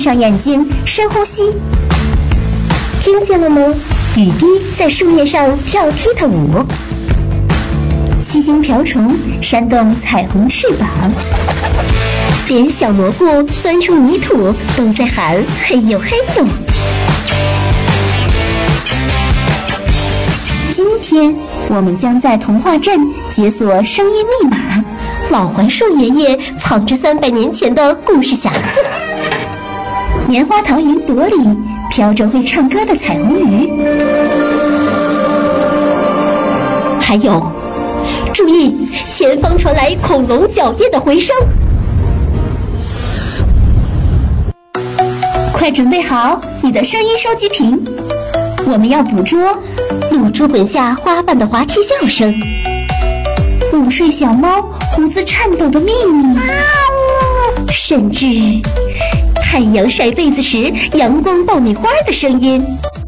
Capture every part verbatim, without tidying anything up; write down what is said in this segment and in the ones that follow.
上眼睛，深呼吸。听见了吗？雨滴在树叶上跳踢踏舞。七星瓢虫扇动彩虹翅膀，连小蘑菇钻出泥土都在喊嘿呦嘿呦。今天我们将在童话镇解锁声音密码，老槐树爷爷藏着三百年前的故事匣子。棉花糖云朵里飘着会唱歌的彩虹鱼，还有，注意，前方传来恐龙脚印的回声。快准备好你的声音收集瓶，我们要捕捉露珠滚下花瓣的滑梯笑声，午睡小猫胡子颤抖的秘密，甚至太阳晒被子时阳光爆米花的声音。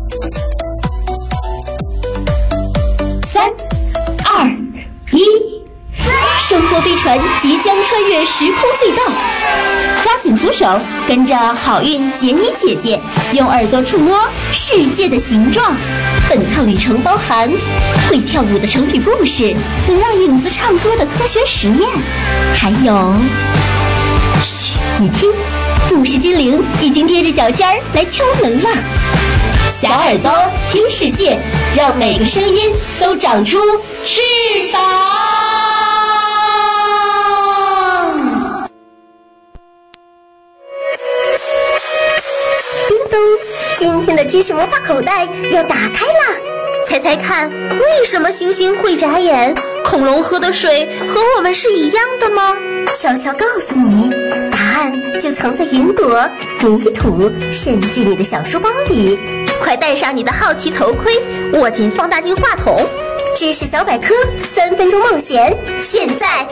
三二一，生活飞船即将穿越时空隧道，抓紧扶手，跟着好运杰尼姐姐用耳朵触摸世界的形状。本趟旅程包含会跳舞的成语故事，能让影子唱歌的科学实验，还有，嘘，你听，故事精灵已经踮着脚尖儿来敲门了。小耳朵听世界，让每个声音都长出翅膀。叮咚，今天的知识魔法口袋要打开啦！猜猜看，为什么猩猩会眨眼？恐龙喝的水和我们是一样的吗？悄悄告诉你，答案就藏在云朵、泥土，甚至你的小书包里。快戴上你的好奇头盔，握紧放大镜话筒，知识小百科，三分钟冒险，现在